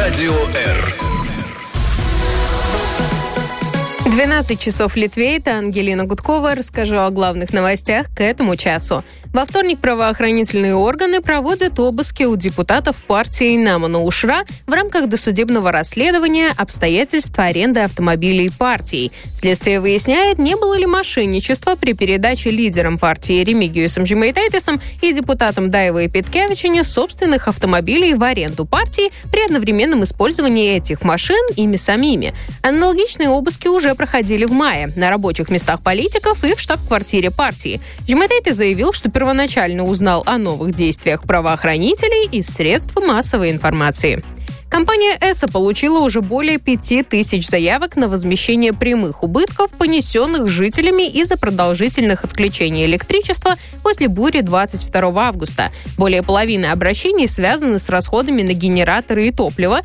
Радио Р. 12 часов в Литве. Это Ангелина Гудкова. Расскажу о главных новостях к этому часу. Во вторник правоохранительные органы проводят обыски у депутатов партии Немана Ушра в рамках досудебного расследования обстоятельств аренды автомобилей партии. Следствие выясняет, не было ли мошенничества при передаче лидерам партии Ремигиюсом Жемайтайтисом и депутатам Дайвой Петкевичине собственных автомобилей в аренду партии при одновременном использовании этих машин ими самими. Аналогичные обыски уже проходили в мае на рабочих местах политиков и в штаб-квартире партии. Жемайтайтис заявил, что первоначально узнал о новых действиях правоохранителей из средств массовой информации. Компания ЭСА получила уже более 5000 заявок на возмещение прямых убытков, понесенных жителями из-за продолжительных отключений электричества после бури 22 августа. Более половины обращений связаны с расходами на генераторы и топливо,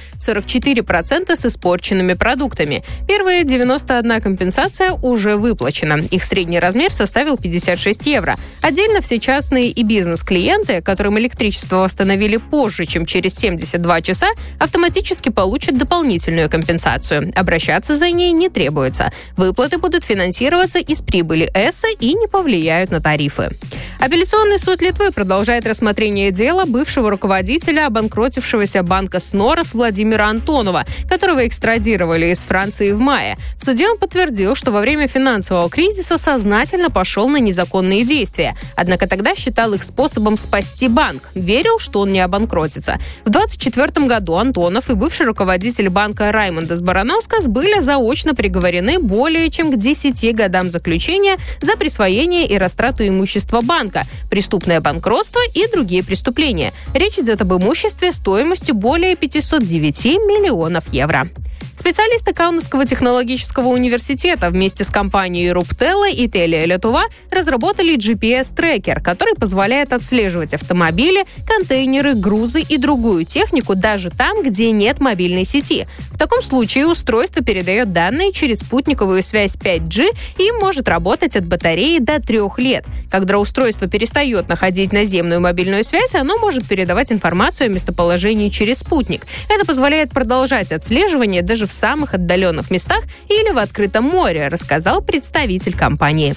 44% с испорченными продуктами. Первая 91 компенсация уже выплачена. Их средний размер составил 56 евро. Отдельно все частные и бизнес-клиенты, которым электричество восстановили позже, чем через 72 часа, автоматически получат дополнительную компенсацию. Обращаться за ней не требуется. Выплаты будут финансироваться из прибыли ЭСА и не повлияют на тарифы. Апелляционный суд Литвы продолжает рассмотрение дела бывшего руководителя обанкротившегося банка Снорас Владимира Антонова, которого экстрадировали из Франции в мае. В суде он подтвердил, что во время финансового кризиса сознательно пошел на незаконные действия. Однако тогда считал их способом спасти банк. Верил, что он не обанкротится. В 2024 году Антонов и бывший руководитель банка Раймондас Баранаускас были заочно приговорены более чем к 10 годам заключения за присвоение и растрату имущества банка, преступное банкротство и другие преступления. Речь идет об имуществе стоимостью более 509 миллионов евро. Специалисты Каунасского технологического университета вместе с компанией Руптелла и Телия Литува разработали GPS-трекер, который позволяет отслеживать автомобили, контейнеры, грузы и другую технику даже там, где нет мобильной сети. В таком случае устройство передает данные через спутниковую связь 5G и может работать от батареи до 3 лет. Когда устройство перестает находить наземную мобильную связь, оно может передавать информацию о местоположении через спутник. Это позволяет продолжать отслеживание даже в самых отдаленных местах или в открытом море, рассказал представитель компании.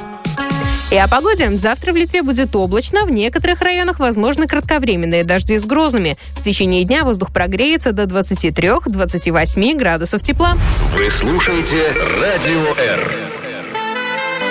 И о погоде. Завтра в Литве будет облачно, в некоторых районах возможны кратковременные дожди с грозами. В течение дня воздух прогреется до 23-28 градусов тепла. Вы слушаете Радио Р.